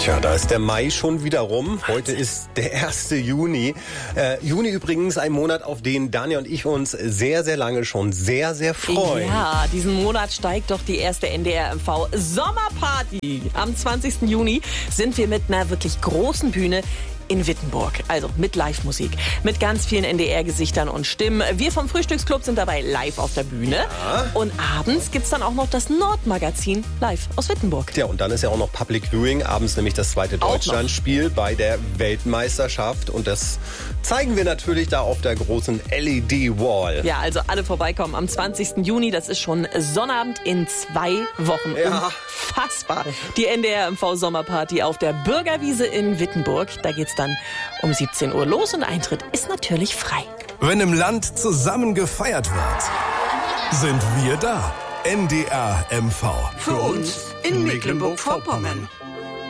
Tja, da ist der Mai schon wieder rum. Heute ist der 1. Juni. Juni übrigens ein Monat, auf den Daniel und ich uns sehr, sehr lange schon sehr, sehr freuen. Ja, diesen Monat steigt doch die erste NDR-MV Sommerparty. Am 20. Juni sind wir mit einer wirklich großen Bühne in Wittenburg, also mit Live-Musik, mit ganz vielen NDR-Gesichtern und Stimmen. Wir vom Frühstücksclub sind dabei live auf der Bühne. Ja. Und abends gibt's dann auch noch das Nordmagazin live aus Wittenburg. Ja, und dann ist ja auch noch Public Viewing, abends nämlich das zweite Deutschlandspiel bei der Weltmeisterschaft. Und das zeigen wir natürlich da auf der großen LED-Wall. Ja, also alle vorbeikommen am 20. Juni, das ist schon Sonnabend in 2 Wochen. Ja. Unfassbar. Die NDR-MV Sommerparty auf der Bürgerwiese in Wittenburg. Da geht's dann um 17 Uhr los und Eintritt ist natürlich frei. Wenn im Land zusammen gefeiert wird, sind wir da. NDR MV. Für uns in Mecklenburg-Vorpommern.